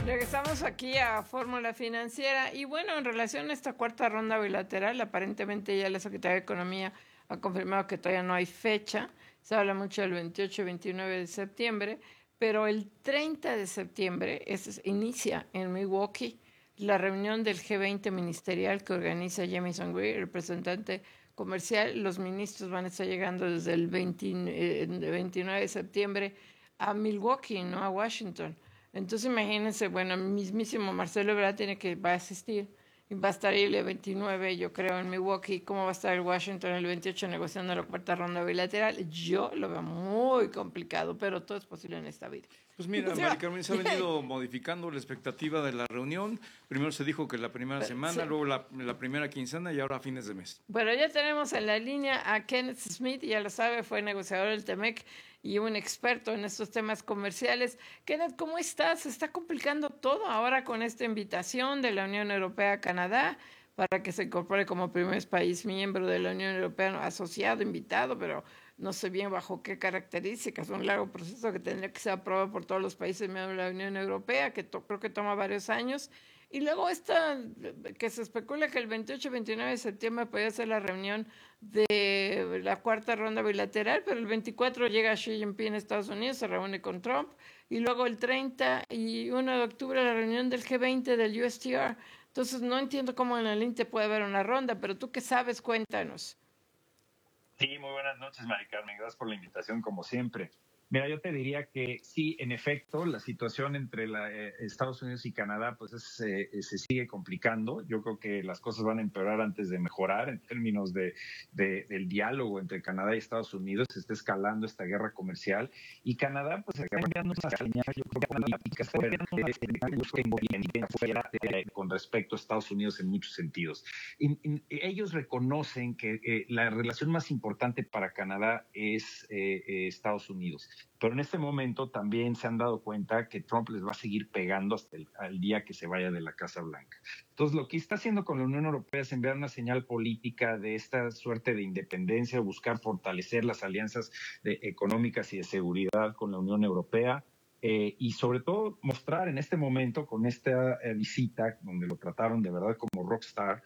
Regresamos aquí a Fórmula Financiera y bueno, en relación a esta cuarta ronda bilateral, aparentemente ya la Secretaría de Economía ha confirmado que todavía no hay fecha, se habla mucho del 28 y 29 de septiembre, pero el 30 de septiembre inicia en Milwaukee la reunión del G20 ministerial que organiza Jamieson Greer, representante comercial. Los ministros van a estar llegando desde el 29 de septiembre a Milwaukee, no a Washington. Entonces imagínense, bueno, el mismísimo Marcelo Ebrard va a asistir y va a estar ahí el 29, yo creo, en Milwaukee. ¿Cómo va a estar el Washington el 28 negociando la cuarta ronda bilateral? Yo lo veo muy complicado, pero todo es posible en esta vida. Pues mira, Mari Carmen, se ha venido modificando la expectativa de la reunión. Primero se dijo que la primera semana, sí, luego la primera quincena y ahora a fines de mes. Bueno, ya tenemos en la línea a Kenneth Smith, ya lo sabe, fue negociador del TEMEC y un experto en estos temas comerciales. Kenneth, ¿cómo estás? Se está complicando todo ahora con esta invitación de la Unión Europea a Canadá para que se incorpore como primer país miembro de la Unión Europea, asociado, invitado, pero no sé bien bajo qué características. Un largo proceso que tendría que ser aprobado por todos los países miembros de la Unión Europea, que creo que toma varios años. Y luego que se especula que el 28 y 29 de septiembre podría ser la reunión de la cuarta ronda bilateral, pero el 24 llega Xi Jinping a Estados Unidos, se reúne con Trump, y luego el 30 y 1 de octubre la reunión del G20 del USTR. Entonces no entiendo cómo en el INTE puede haber una ronda, pero tú qué sabes, cuéntanos. Sí, muy buenas noches, Mari Carmen. Gracias por la invitación, como siempre. Mira, yo te diría que sí, en efecto, la situación entre Estados Unidos y Canadá pues se sigue complicando. Yo creo que las cosas van a empeorar antes de mejorar en términos del diálogo entre Canadá y Estados Unidos. Se está escalando esta guerra comercial y Canadá pues está enviando una señal, yo creo, política con respecto a Estados Unidos en muchos sentidos. Ellos reconocen que la relación más importante para Canadá es Estados Unidos. Pero en este momento también se han dado cuenta que Trump les va a seguir pegando hasta el día que se vaya de la Casa Blanca. Entonces, lo que está haciendo con la Unión Europea es enviar una señal política de esta suerte de independencia, buscar fortalecer las alianzas económicas y de seguridad con la Unión Europea. Y sobre todo mostrar en este momento con esta visita donde lo trataron de verdad como rockstar,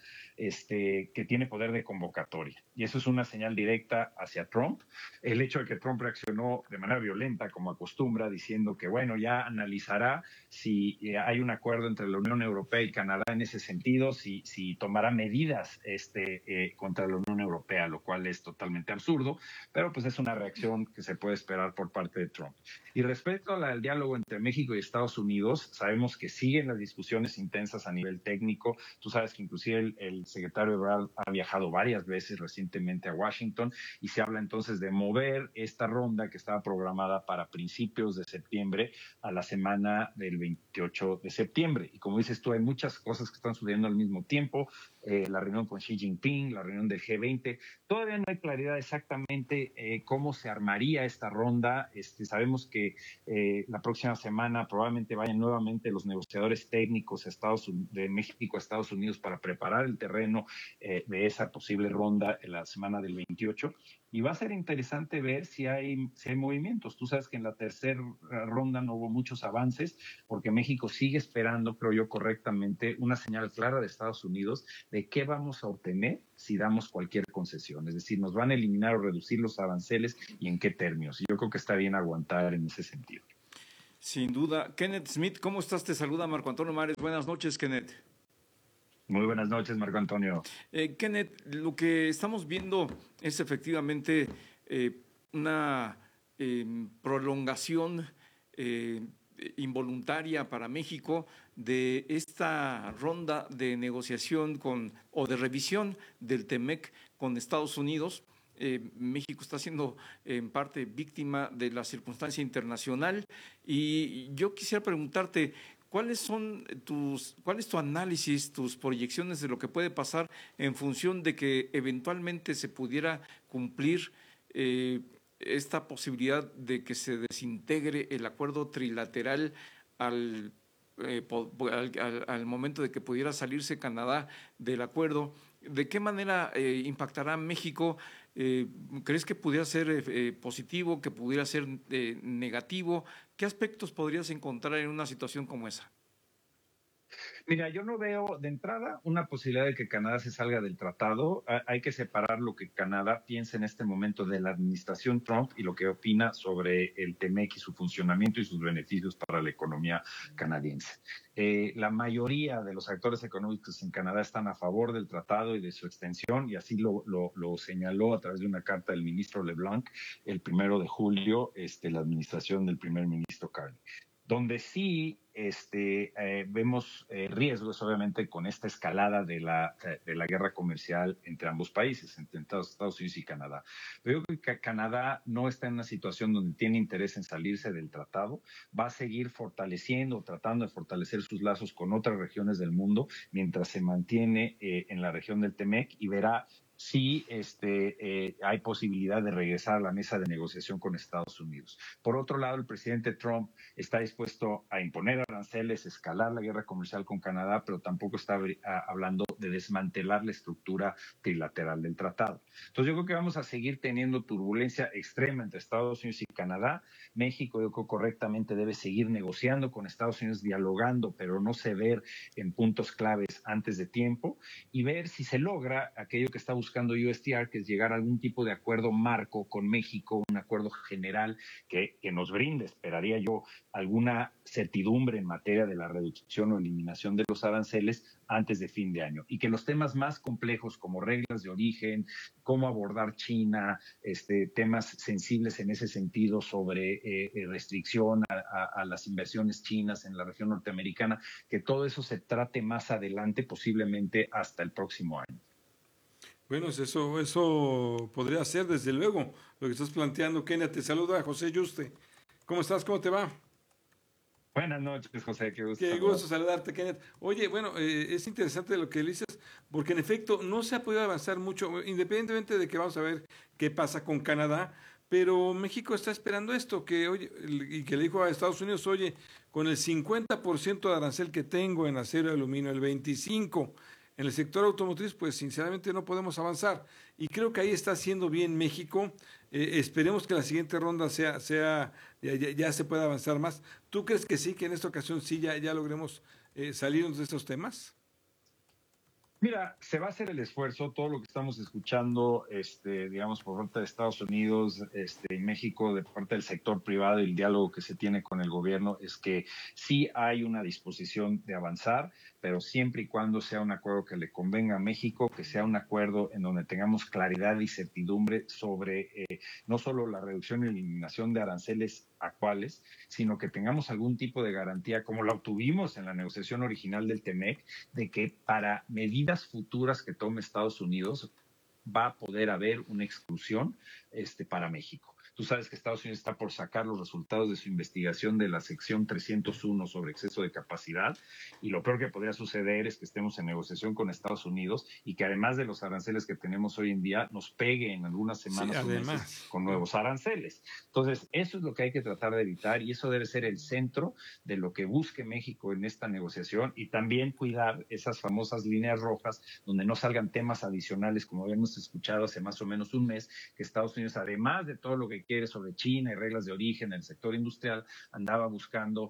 que tiene poder de convocatoria. Y eso es una señal directa hacia Trump. El hecho de que Trump reaccionó de manera violenta, como acostumbra, diciendo que, bueno, ya analizará si hay un acuerdo entre la Unión Europea y Canadá en ese sentido, si tomará medidas contra la Unión Europea, lo cual es totalmente absurdo, pero pues es una reacción que se puede esperar por parte de Trump. Y respecto al diálogo entre México y Estados Unidos, sabemos que siguen las discusiones intensas a nivel técnico. Tú sabes que inclusive el secretario Ebrard ha viajado varias veces recientemente a Washington y se habla entonces de mover esta ronda que estaba programada para principios de septiembre a la semana del 28 de septiembre. Y como dices tú, hay muchas cosas que están sucediendo al mismo tiempo. La reunión con Xi Jinping, la reunión del G20. Todavía no hay claridad exactamente cómo se armaría esta ronda. Sabemos que la próxima semana probablemente vayan nuevamente los negociadores técnicos de México a Estados Unidos para preparar el terreno de esa posible ronda en la semana del 28. Y va a ser interesante ver si hay movimientos. Tú sabes que en la tercera ronda no hubo muchos avances porque México sigue esperando, creo yo correctamente, una señal clara de Estados Unidos de qué vamos a obtener si damos cualquier concesión. Es decir, nos van a eliminar o reducir los aranceles y en qué términos. Y yo creo que está bien aguantar en ese sentido. Sin duda. Kenneth Smith, ¿cómo estás? Te saluda Marco Antonio Mares. Buenas noches, Kenneth. Muy buenas noches, Marco Antonio. Kenneth, lo que estamos viendo es efectivamente una prolongación involuntaria para México de esta ronda de negociación o de revisión del TEMEC con Estados Unidos. México está siendo en parte víctima de la circunstancia internacional y yo quisiera preguntarte cuál es tu análisis, tus proyecciones de lo que puede pasar en función de que eventualmente se pudiera cumplir esta posibilidad de que se desintegre el acuerdo trilateral al momento de que pudiera salirse Canadá del acuerdo. ¿De qué manera impactará México? ¿Crees que pudiera ser positivo, que pudiera ser negativo? ¿Qué aspectos podrías encontrar en una situación como esa? Mira, yo no veo de entrada una posibilidad de que Canadá se salga del tratado. Hay que separar lo que Canadá piensa en este momento de la administración Trump y lo que opina sobre el TEMEC y su funcionamiento y sus beneficios para la economía canadiense. La mayoría de los actores económicos en Canadá están a favor del tratado y de su extensión, y así lo señaló a través de una carta del ministro LeBlanc el 1 de julio, la administración del primer ministro Carney. Donde sí vemos riesgos, obviamente, con esta escalada de la guerra comercial entre ambos países, entre Estados Unidos y Canadá. Pero yo creo que Canadá no está en una situación donde tiene interés en salirse del tratado, va a seguir fortaleciendo, tratando de fortalecer sus lazos con otras regiones del mundo, mientras se mantiene en la región del TEMEC, y verá si hay posibilidad de regresar a la mesa de negociación con Estados Unidos. Por otro lado, el presidente Trump está dispuesto a imponer aranceles, escalar la guerra comercial con Canadá, pero tampoco está hablando de desmantelar la estructura trilateral del tratado. Entonces, yo creo que vamos a seguir teniendo turbulencia extrema entre Estados Unidos y Canadá. México, yo creo, correctamente debe seguir negociando con Estados Unidos, dialogando, pero no ceder en puntos claves antes de tiempo, y ver si se logra aquello que está buscando USTR, que es llegar a algún tipo de acuerdo marco con México, un acuerdo general que nos brinde, esperaría yo, alguna certidumbre en materia de la reducción o eliminación de los aranceles antes de fin de año, y que los temas más complejos como reglas de origen, cómo abordar China, temas sensibles en ese sentido sobre restricción a las inversiones chinas en la región norteamericana, que todo eso se trate más adelante, posiblemente hasta el próximo año. Bueno, eso podría ser, desde luego, lo que estás planteando. Kenia, te saluda José Yuste. ¿Cómo estás? ¿Cómo te va? Buenas noches, José. Qué gusto. Qué gusto saludarte, Kenneth. Oye, bueno, es interesante lo que dices, porque en efecto no se ha podido avanzar mucho, independientemente de que vamos a ver qué pasa con Canadá, pero México está esperando esto, y que le dijo a Estados Unidos, oye, con el 50% de arancel que tengo en acero y aluminio, el 25%, en el sector automotriz, pues sinceramente no podemos avanzar. Y creo que ahí está haciendo bien México. Esperemos que la siguiente ronda ya se pueda avanzar más. ¿Tú crees que sí, que en esta ocasión sí ya logremos salirnos de estos temas? Mira, se va a hacer el esfuerzo. Todo lo que estamos escuchando, digamos, por parte de Estados Unidos y México, de parte del sector privado, y el diálogo que se tiene con el gobierno, es que sí hay una disposición de avanzar, pero siempre y cuando sea un acuerdo que le convenga a México, que sea un acuerdo en donde tengamos claridad y certidumbre sobre no solo la reducción y eliminación de aranceles actuales, sino que tengamos algún tipo de garantía, como la obtuvimos en la negociación original del TEMEC, de que para medidas futuras que tome Estados Unidos va a poder haber una exclusión para México. Tú sabes que Estados Unidos está por sacar los resultados de su investigación de la sección 301 sobre exceso de capacidad, y lo peor que podría suceder es que estemos en negociación con Estados Unidos y que, además de los aranceles que tenemos hoy en día, nos pegue en algunas semanas o meses con nuevos aranceles. Entonces, eso es lo que hay que tratar de evitar, y eso debe ser el centro de lo que busque México en esta negociación, y también cuidar esas famosas líneas rojas donde no salgan temas adicionales, como habíamos escuchado hace más o menos un mes, que Estados Unidos, además de todo lo que quiere sobre China y reglas de origen en el sector industrial, andaba buscando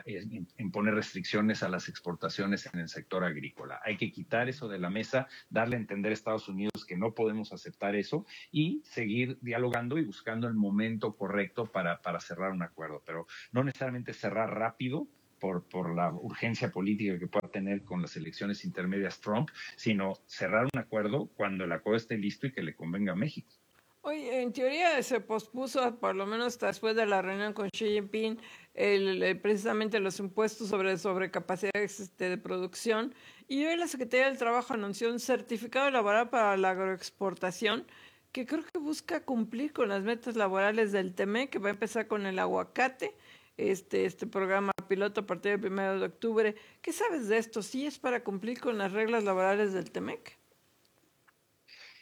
imponer restricciones a las exportaciones en el sector agrícola. Hay que quitar eso de la mesa, darle a entender a Estados Unidos que no podemos aceptar eso, y seguir dialogando y buscando el momento correcto para cerrar un acuerdo, pero no necesariamente cerrar rápido por la urgencia política que pueda tener con las elecciones intermedias Trump, sino cerrar un acuerdo cuando el acuerdo esté listo y que le convenga a México. Oye, en teoría se pospuso, por lo menos después de la reunión con Xi Jinping, precisamente los impuestos sobre capacidades de producción. Y hoy la Secretaría del Trabajo anunció un certificado laboral para la agroexportación, que creo que busca cumplir con las metas laborales del TEMEC, que va a empezar con el aguacate, este programa piloto a partir del 1 de octubre. ¿Qué sabes de esto? ¿Sí es para cumplir con las reglas laborales del TEMEC?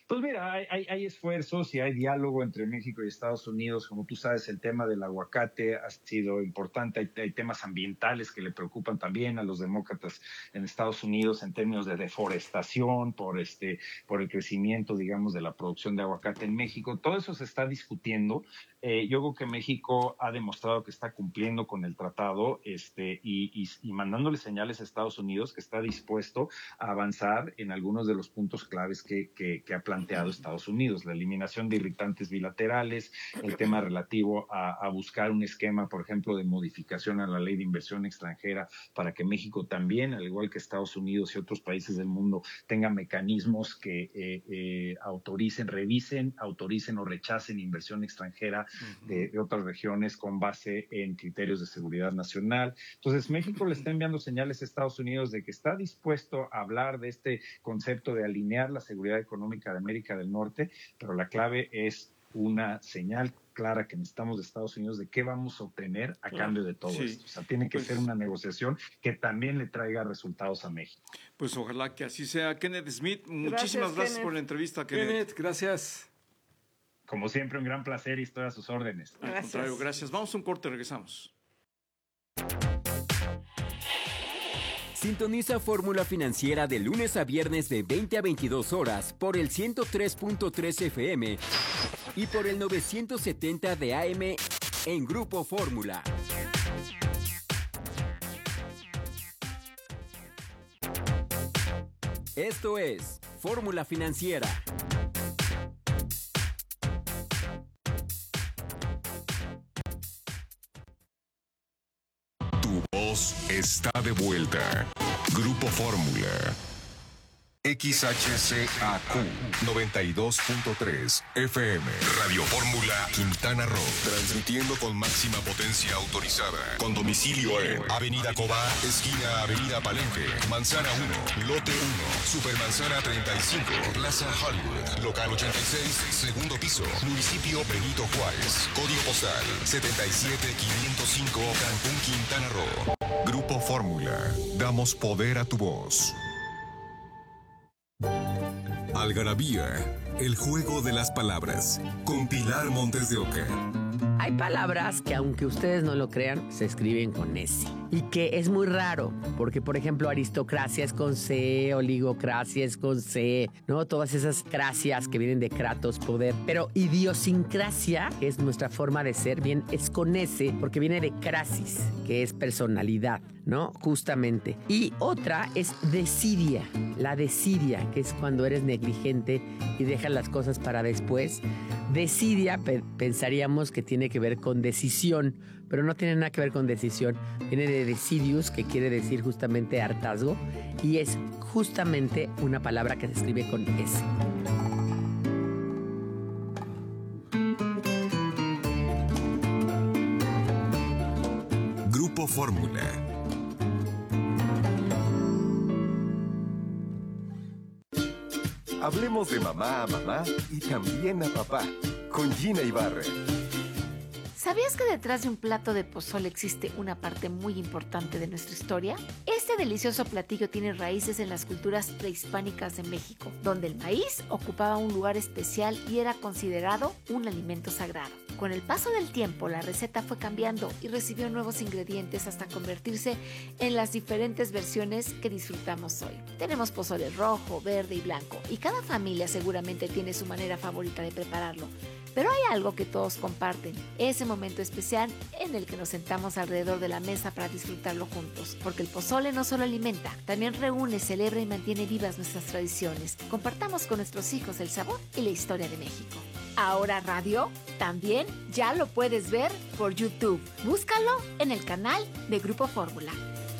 Pues mira, hay esfuerzos y hay diálogo entre México y Estados Unidos. Como tú sabes, el tema del aguacate ha sido importante. Hay temas ambientales que le preocupan también a los demócratas en Estados Unidos en términos de deforestación por el crecimiento, digamos, de la producción de aguacate en México. Todo eso se está discutiendo. Yo creo que México ha demostrado que está cumpliendo con el tratado y mandándole señales a Estados Unidos que está dispuesto a avanzar en algunos de los puntos claves que ha planteado Estados Unidos, la eliminación de irritantes bilaterales, el tema relativo a buscar un esquema, por ejemplo, de modificación a la ley de inversión extranjera para que México también, al igual que Estados Unidos y otros países del mundo, tenga mecanismos que autoricen o rechacen inversión extranjera de otras regiones con base en criterios de seguridad nacional. Entonces, México le está enviando señales a Estados Unidos de que está dispuesto a hablar de este concepto de alinear la seguridad económica de América del Norte, pero la clave es una señal clara que necesitamos de Estados Unidos de qué vamos a obtener a cambio de todo esto. O sea, tiene que ser una negociación que también le traiga resultados a México. Pues ojalá que así sea. Kenneth Smith, muchísimas gracias por la entrevista, Kenneth. Gracias. Como siempre, un gran placer y estoy a sus órdenes. Al contrario, gracias. Vamos a un corte, regresamos. Sintoniza Fórmula Financiera de lunes a viernes de 20 a 22 horas por el 103.3 FM y por el 970 de AM en Grupo Fórmula. Esto es Fórmula Financiera. Está de vuelta. Grupo Fórmula. XHCAQ 92.3 FM. Radio Fórmula Quintana Roo. Transmitiendo con máxima potencia autorizada. Con domicilio en Avenida Cobá, esquina Avenida Palenque, Manzana 1, Lote 1, Supermanzana 35, Plaza Hollywood, Local 86, segundo piso, Municipio Benito Juárez. Código postal 77505, Cancún, Quintana Roo. Grupo Fórmula. Damos poder a tu voz. Algarabía, el juego de las palabras, con Pilar Montes de Oca. Hay palabras que, aunque ustedes no lo crean, se escriben con S. Y que es muy raro, porque, por ejemplo, aristocracia es con C, oligocracia es con C, ¿no? Todas esas cracias que vienen de kratos, poder. Pero idiosincrasia, que es nuestra forma de ser, bien, es con S, porque viene de crasis, que es personalidad, ¿no? Justamente. Y otra es desidia, la desidia, que es cuando eres negligente y dejas las cosas para después. Desidia, pensaríamos que tiene que ver con decisión, pero no tiene nada que ver con decisión. Viene de decidius, que quiere decir justamente hartazgo, y es justamente una palabra que se escribe con S. Grupo Fórmula. Hablemos de mamá a mamá y también a papá, con Gina Ibarra. ¿Sabías que detrás de un plato de pozole existe una parte muy importante de nuestra historia? Este delicioso platillo tiene raíces en las culturas prehispánicas de México, donde el maíz ocupaba un lugar especial y era considerado un alimento sagrado. Con el paso del tiempo, la receta fue cambiando y recibió nuevos ingredientes hasta convertirse en las diferentes versiones que disfrutamos hoy. Tenemos pozole rojo, verde y blanco, y cada familia seguramente tiene su manera favorita de prepararlo. Pero hay algo que todos comparten, ese momento especial en el que nos sentamos alrededor de la mesa para disfrutarlo juntos. Porque el pozole no solo alimenta, también reúne, celebra y mantiene vivas nuestras tradiciones. Compartamos con nuestros hijos el sabor y la historia de México. Ahora Radio también ya lo puedes ver por YouTube. Búscalo en el canal de Grupo Fórmula.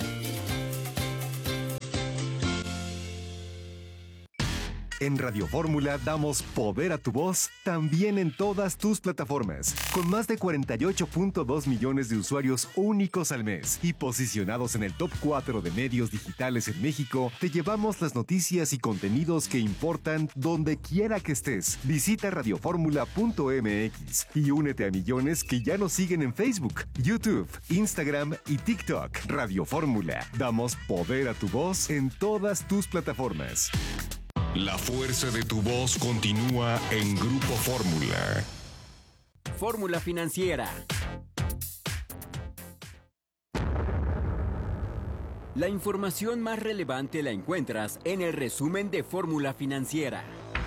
En Radio Fórmula damos poder a tu voz también en todas tus plataformas. Con más de 48.2 millones de usuarios únicos al mes y posicionados en el top 4 de medios digitales en México, te llevamos las noticias y contenidos que importan donde quiera que estés. Visita radioformula.mx y únete a millones que ya nos siguen en Facebook, YouTube, Instagram y TikTok. Radio Fórmula. Damos poder a tu voz en todas tus plataformas. La fuerza de tu voz continúa en Grupo Fórmula. Fórmula Financiera. La información más relevante la encuentras en el resumen de Fórmula Financiera.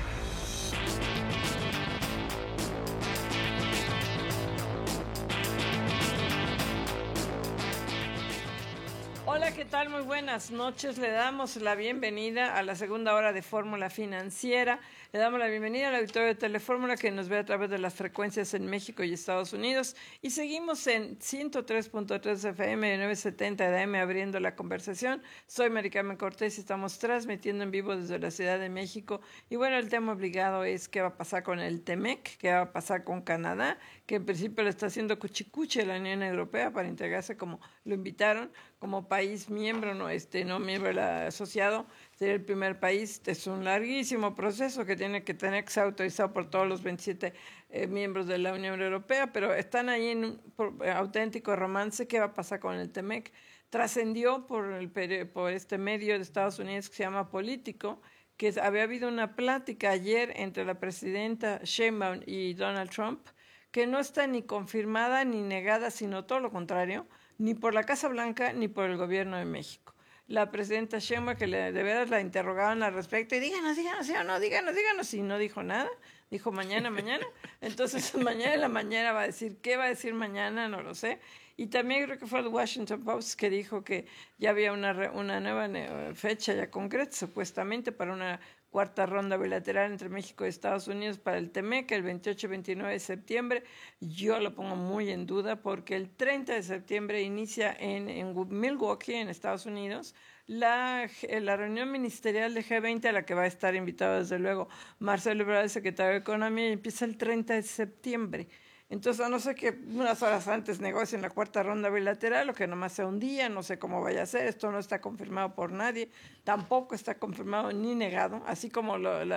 Hola, ¿qué tal? Muy buenas noches. Le damos la bienvenida a la segunda hora de Fórmula Financiera. Le damos la bienvenida al auditorio de Telefórmula que nos ve a través de las frecuencias en México y Estados Unidos. Y seguimos en 103.3 FM y 970 de AM abriendo la conversación. Soy Mari Carmen Cortés y estamos transmitiendo en vivo desde la Ciudad de México. Y bueno, el tema obligado es qué va a pasar con el TEMEC, qué va a pasar con Canadá, que en principio le está haciendo cuchicuche a la Unión Europea para integrarse como lo invitaron, como país miembro, no miembro asociado, ser el primer país. Es un larguísimo proceso que tiene que tener que ser autorizado por todos los 27 miembros de la Unión Europea, pero están ahí en un auténtico romance. ¿Qué va a pasar con el TEMEC? Trascendió por este medio de Estados Unidos que se llama Político, que había habido una plática ayer entre la presidenta Sheinbaum y Donald Trump, que no está ni confirmada ni negada, sino todo lo contrario, ni por la Casa Blanca ni por el gobierno de México. La presidenta Sheinbaum, que de veras la interrogaban al respecto, y díganos, ¿sí o no? Díganos, y no dijo nada. Dijo mañana. Entonces mañana en la mañana va a decir, ¿qué va a decir mañana? No lo sé. Y también creo que fue el Washington Post que dijo que ya había una nueva fecha ya concreta, supuestamente, para una cuarta ronda bilateral entre México y Estados Unidos para el TEMEC, el 28 y 29 de septiembre. Yo lo pongo muy en duda porque el 30 de septiembre inicia en Milwaukee, en Estados Unidos, la reunión ministerial de G20 a la que va a estar invitado desde luego Marcelo Ebrard, el secretario de Economía, y empieza el 30 de septiembre. Entonces, a no ser que unas horas antes negocien la cuarta ronda bilateral, o que nomás sea un día, no sé cómo vaya a ser, esto no está confirmado por nadie, tampoco está confirmado ni negado, así como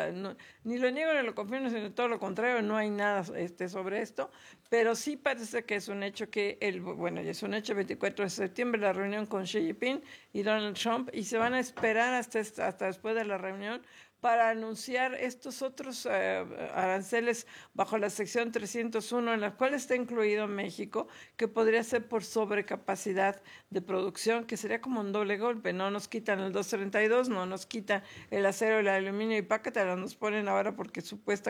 ni lo niego ni lo confirmo, sino todo lo contrario, no hay nada sobre esto, pero sí parece que es un hecho ya es un hecho, 24 de septiembre, la reunión con Xi Jinping y Donald Trump, y se van a esperar hasta después de la reunión para anunciar estos otros aranceles bajo la sección 301, en la cual está incluido México, que podría ser por sobrecapacidad de producción, que sería como un doble golpe. No nos quitan el 232, no nos quitan el acero, el aluminio y pácatela, nos ponen ahora porque supuesta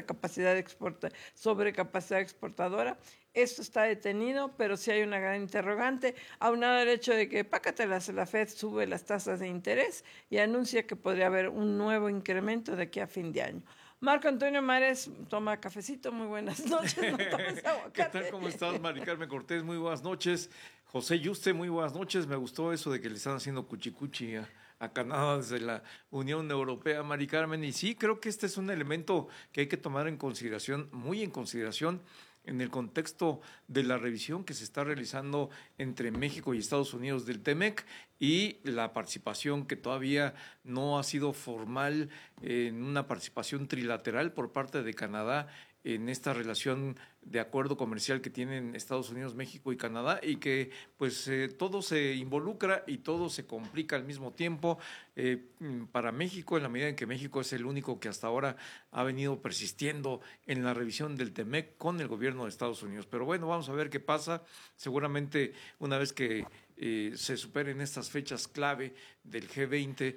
sobrecapacidad exportadora. Esto está detenido, pero sí hay una gran interrogante, aunado al hecho de que pácatelas, la FED sube las tasas de interés y anuncia que podría haber un nuevo incremento de aquí a fin de año. Marco Antonio Mares toma cafecito, muy buenas noches. No tomes aguacate. ¿Qué tal? ¿Cómo estás, Mari Carmen Cortés? Muy buenas noches. José Yuste, muy buenas noches. Me gustó eso de que le están haciendo cuchicuchi a Canadá desde la Unión Europea, Mari Carmen. Y sí, creo que este es un elemento que hay que tomar en consideración, muy en consideración, en el contexto de la revisión que se está realizando entre México y Estados Unidos del TEMEC y la participación que todavía no ha sido formal en una participación trilateral por parte de Canadá en esta relación de acuerdo comercial que tienen Estados Unidos, México y Canadá, y que pues todo se involucra y todo se complica al mismo tiempo para México, en la medida en que México es el único que hasta ahora ha venido persistiendo en la revisión del TEMEC con el gobierno de Estados Unidos. Pero bueno, vamos a ver qué pasa. Seguramente una vez que se superen estas fechas clave del G20,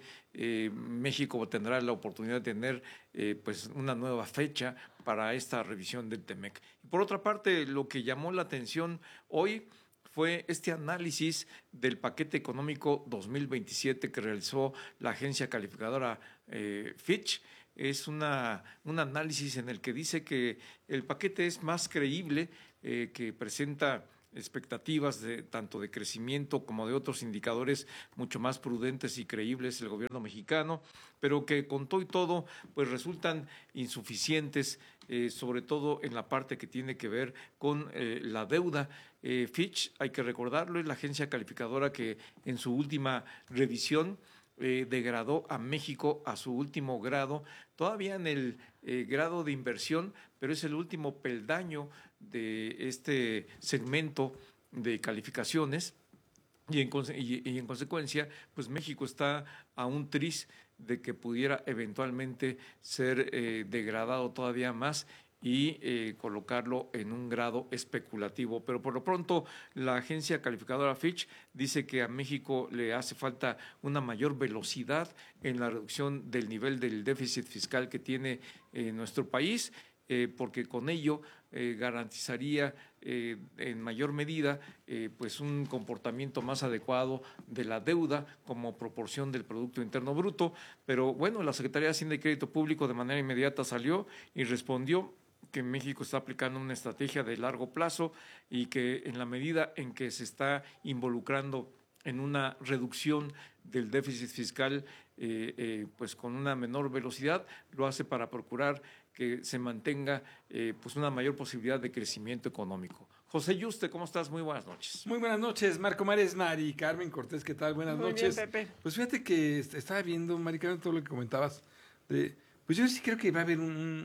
México tendrá la oportunidad de tener pues una nueva fecha para esta revisión del TEMEC. Y por otra parte, lo que llamó la atención hoy fue este análisis del paquete económico 2027 que realizó la agencia calificadora Fitch. Es un análisis en el que dice que el paquete es más creíble, que presenta expectativas tanto de crecimiento como de otros indicadores mucho más prudentes y creíbles el gobierno mexicano, pero que con todo y todo pues resultan insuficientes, sobre todo en la parte que tiene que ver con la deuda. Fitch, hay que recordarlo, es la agencia calificadora que en su última revisión degradó a México a su último grado, todavía en el grado de inversión, pero es el último peldaño de este segmento de calificaciones, y en consecuencia, pues México está a un tris de que pudiera eventualmente ser degradado todavía más y colocarlo en un grado especulativo. Pero por lo pronto, la agencia calificadora Fitch dice que a México le hace falta una mayor velocidad en la reducción del nivel del déficit fiscal que tiene nuestro país, porque con ello garantizaría en mayor medida pues un comportamiento más adecuado de la deuda como proporción del Producto Interno Bruto. Pero bueno, la Secretaría de Hacienda y Crédito Público de manera inmediata salió y respondió que México está aplicando una estrategia de largo plazo y que en la medida en que se está involucrando en una reducción del déficit fiscal pues con una menor velocidad, lo hace para procurar que se mantenga pues una mayor posibilidad de crecimiento económico. José Yuste, ¿cómo estás? Muy buenas noches. Muy buenas noches, Marco Mares, Mari Carmen Cortés, ¿qué tal? Buenas Muy noches. bien, Pepe. Pues fíjate que estaba viendo, Mari Carmen, todo lo que comentabas. Pues yo sí creo que va a haber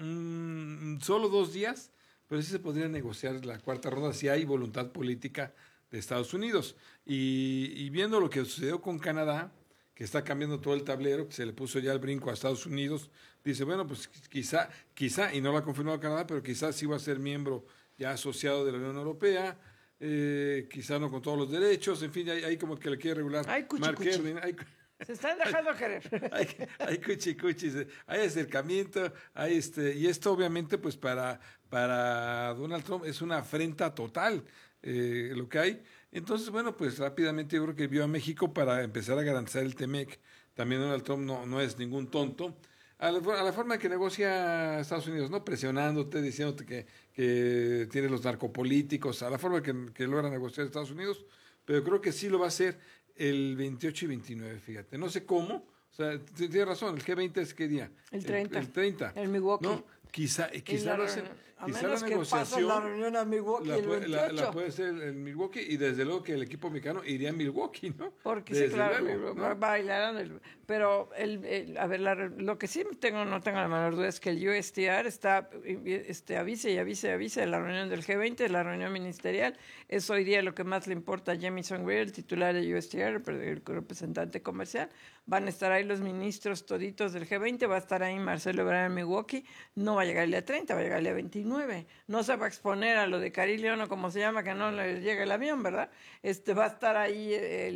solo 2 días, pero sí se podría negociar la cuarta ronda si hay voluntad política de Estados Unidos. Y viendo lo que sucedió con Canadá, que está cambiando todo el tablero, que se le puso ya el brinco a Estados Unidos, dice, bueno, pues quizá, y no lo ha confirmado Canadá, pero quizás sí va a ser miembro ya asociado de la Unión Europea, quizá no con todos los derechos, en fin, ahí como que le quiere regular Mark Erwin. Se están dejando querer. Hay cuchicuchis, hay acercamiento, y esto obviamente pues para Donald Trump es una afrenta total lo que hay. Entonces, bueno, pues rápidamente yo creo que vio a México para empezar a garantizar el TEMEC. También Donald Trump no es ningún tonto. A la forma que negocia Estados Unidos, ¿no? Presionándote, diciéndote que tiene los narcopolíticos, a la forma que logra negociar Estados Unidos, pero creo que sí lo va a hacer el 28 y 29, fíjate. No sé cómo, o sea, tienes razón, el G20 es ¿qué día? El 30. El 30. El Milwaukee. No, quizá lo hacen. A Quizá menos la que pase negociación la reunión a Milwaukee el 28. la puede ser en Milwaukee y desde luego que el equipo mexicano iría a Milwaukee, ¿no? Porque desde sí, claro, luego, ¿no? bailarán. Pero a ver, lo que sí no tengo la menor duda es que el USTR está avise de la reunión del G20, de la reunión ministerial. Es hoy día lo que más le importa a Jamieson Greer, el titular de USTR, el representante comercial. Van a estar ahí los ministros toditos del G20, va a estar ahí Marcelo Ebrard en Milwaukee. No va a llegar el día 30, va a llegar el día 29. No se va a exponer a lo de Carilión o como se llama, que no le llega el avión, ¿verdad? Va a estar ahí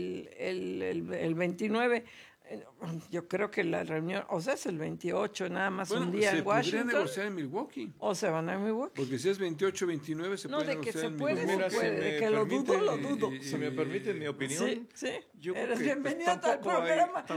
el 29. Yo creo que la reunión, o sea, es el 28, nada más un día en Washington. Se podría negociar en Milwaukee. O se van a Milwaukee. Porque si es 28, 29, se puede negociar en Milwaukee. No, de que se puede, de que lo dudo. Si me permite mi opinión. Sí. Yo eres creo que, bienvenido al programa.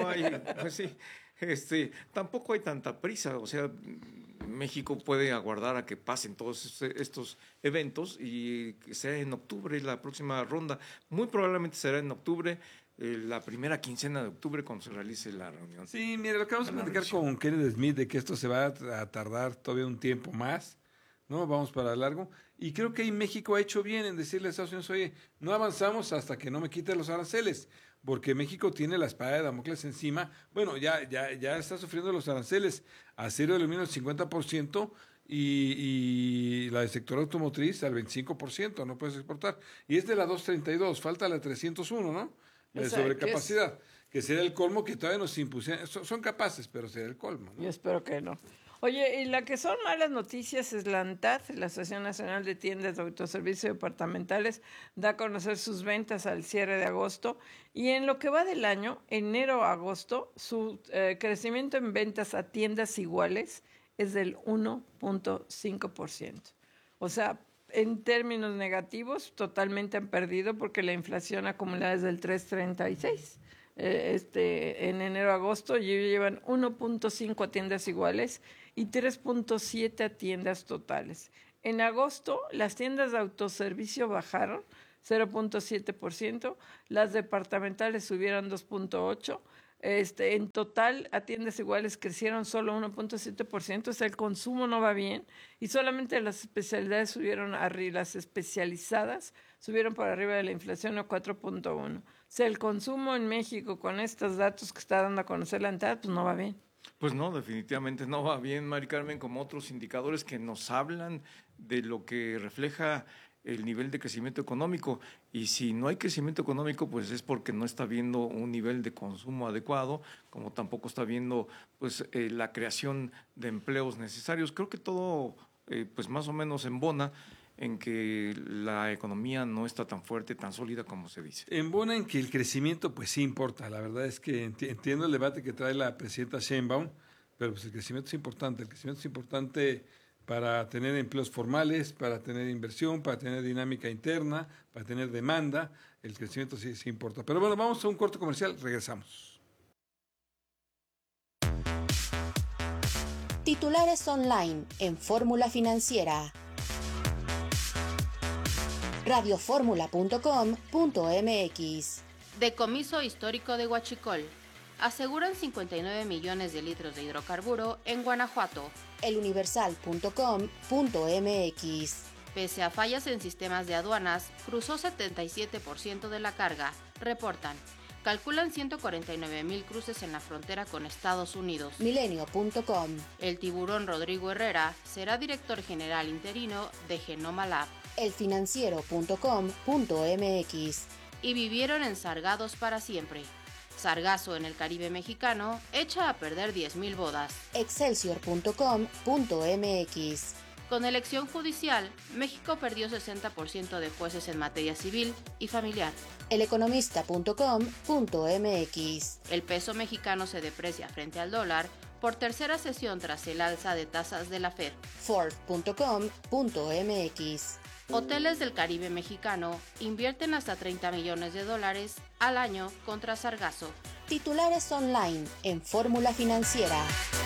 Tampoco hay tanta prisa, o sea, México puede aguardar a que pasen todos estos eventos y que sea en octubre la próxima ronda. Muy probablemente será en octubre, la primera quincena de octubre cuando se realice la reunión. Sí, mire, lo que vamos a platicar con Kenneth Smith de que esto se va a tardar todavía un tiempo más, ¿no? Vamos para largo. Y creo que ahí México ha hecho bien en decirle a Estados Unidos, oye, no avanzamos hasta que no me quiten los aranceles, porque México tiene la espada de Damocles encima. Bueno, ya está sufriendo los aranceles, acero y aluminio al 50% y la del sector automotriz al 25%, no puedes exportar. Y es de la 232, falta la 301, ¿no? La de sobrecapacidad, que será el colmo que todavía nos impusieron. Son capaces, pero será el colmo, ¿no? Yo espero que no. Oye, y la que son malas noticias es la ANTAD, la Asociación Nacional de Tiendas de Autoservicio Departamentales, da a conocer sus ventas al cierre de agosto y en lo que va del año, enero a agosto, su crecimiento en ventas a tiendas iguales es del 1.5%. O sea, en términos negativos, totalmente han perdido porque la inflación acumulada es del 3.36%. En enero a agosto llevan 1.5 a tiendas iguales y 3.7 a tiendas totales. En agosto las tiendas de autoservicio bajaron 0.7%, las departamentales subieron 2.8%, en total a tiendas iguales crecieron solo 1.7%, o sea, el consumo no va bien y solamente las especialidades subieron arriba, las especializadas subieron por arriba de la inflación a 4.1%. O sea, el consumo en México con estos datos que está dando a conocer la ANTAD, pues no va bien. Pues no, definitivamente no va bien, Mari Carmen, como otros indicadores que nos hablan de lo que refleja el nivel de crecimiento económico, y si no hay crecimiento económico, pues es porque no está habiendo un nivel de consumo adecuado, como tampoco está habiendo pues la creación de empleos necesarios. Creo que todo pues más o menos embona en que la economía no está tan fuerte, tan sólida como se dice. Embona en que el crecimiento pues sí importa. La verdad es que entiendo el debate que trae la presidenta Sheinbaum, pero pues el crecimiento es importante. El crecimiento es importante para tener empleos formales, para tener inversión, para tener dinámica interna, para tener demanda. El crecimiento sí importa. Pero bueno, vamos a un corte comercial, regresamos. Titulares online en Fórmula Financiera. radioformula.com.mx. Decomiso histórico de Huachicol. Aseguran 59 millones de litros de hidrocarburo en Guanajuato. eluniversal.com.mx. Pese a fallas en sistemas de aduanas, cruzó 77% de la carga, reportan. Calculan 149,000 cruces en la frontera con Estados Unidos. Milenio.com. El tiburón Rodrigo Herrera será director general interino de Genoma Lab. elfinanciero.com.mx. Y vivieron ensargados para siempre. Sargazo en el Caribe mexicano echa a perder 10,000 bodas. Excelsior.com.mx. Con elección judicial, México perdió 60% de jueces en materia civil y familiar. Eleconomista.com.mx. El peso mexicano se deprecia frente al dólar por tercera sesión tras el alza de tasas de la Fed. Ford.com.mx. Hoteles del Caribe mexicano invierten hasta $30 millones al año contra sargazo. Titulares online en Fórmula Financiera.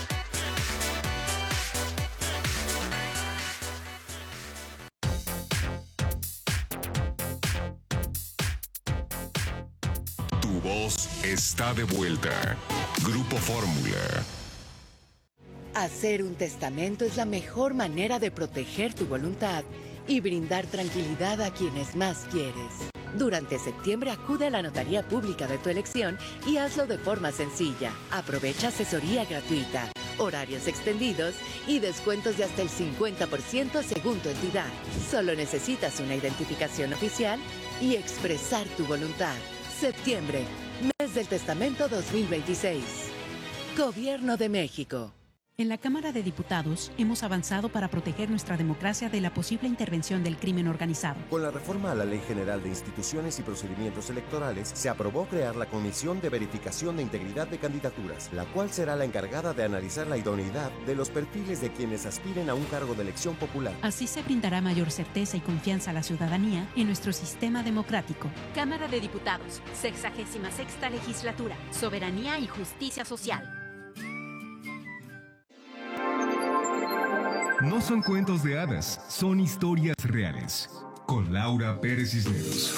Tu voz está de vuelta. Grupo Fórmula. Hacer un testamento es la mejor manera de proteger tu voluntad y brindar tranquilidad a quienes más quieres. Durante septiembre acude a la notaría pública de tu elección y hazlo de forma sencilla. Aprovecha asesoría gratuita, horarios extendidos y descuentos de hasta el 50% según tu entidad. Solo necesitas una identificación oficial y expresar tu voluntad. Septiembre, mes del testamento 2026. Gobierno de México. En la Cámara de Diputados hemos avanzado para proteger nuestra democracia de la posible intervención del crimen organizado. Con la reforma a la Ley General de Instituciones y Procedimientos Electorales, se aprobó crear la Comisión de Verificación de Integridad de Candidaturas, la cual será la encargada de analizar la idoneidad de los perfiles de quienes aspiren a un cargo de elección popular. Así se brindará mayor certeza y confianza a la ciudadanía en nuestro sistema democrático. Cámara de Diputados, 66ª Legislatura, Soberanía y Justicia Social. No son cuentos de hadas, son historias reales. Con Laura Pérez Cisneros.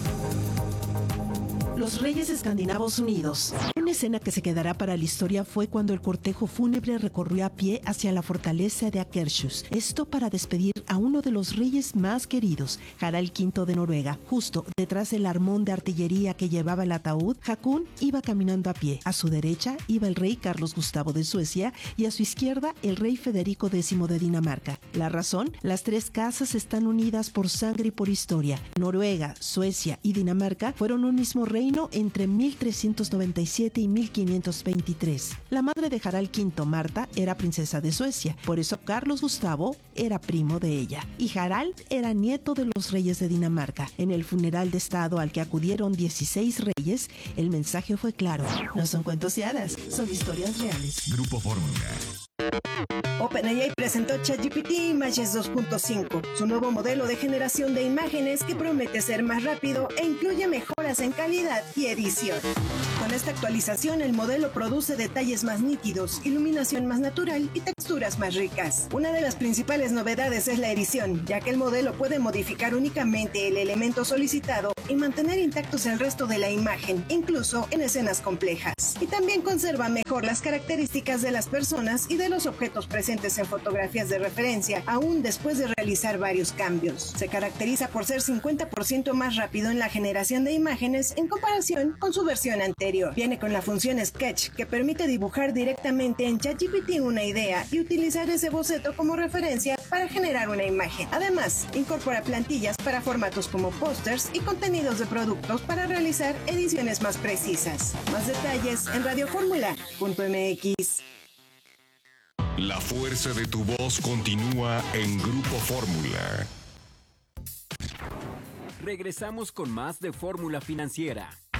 Los Reyes Escandinavos Unidos. Una escena que se quedará para la historia fue cuando el cortejo fúnebre recorrió a pie hacia la fortaleza de Akershus. Esto para despedir a uno de los reyes más queridos, Harald V de Noruega. Justo detrás del armón de artillería que llevaba el ataúd, Haakon iba caminando a pie. A su derecha iba el rey Carlos Gustavo de Suecia y a su izquierda el rey Federico X de Dinamarca. La razón, las tres casas están unidas por sangre y por historia. Noruega, Suecia y Dinamarca fueron un mismo reino entre 1397 y 1523. La madre de Harald V, Marta, era princesa de Suecia, por eso Carlos Gustavo era primo de ella, y Harald era nieto de los reyes de Dinamarca. En el funeral de estado al que acudieron 16 reyes, el mensaje fue claro: no son cuentos de hadas, son historias reales. Grupo Fórmula. OpenAI presentó ChatGPT Images 2.5, su nuevo modelo de generación de imágenes que promete ser más rápido e incluye mejoras en calidad y edición. Con esta actualización, el modelo produce detalles más nítidos, iluminación más natural y texturas más ricas. Una de las principales novedades es la edición, ya que el modelo puede modificar únicamente el elemento solicitado y mantener intactos el resto de la imagen, incluso en escenas complejas. Y también conserva mejor las características de las personas y de los objetos presentes en fotografías de referencia, aún después de realizar varios cambios. Se caracteriza por ser 50% más rápido en la generación de imágenes en comparación con su versión anterior. Viene con la función Sketch, que permite dibujar directamente en ChatGPT una idea y utilizar ese boceto como referencia para generar una imagen. Además, incorpora plantillas para formatos como pósters y contenidos de productos para realizar ediciones más precisas. Más detalles en radioformula.mx. La fuerza de tu voz continúa en Grupo Fórmula. Regresamos con más de Fórmula Financiera.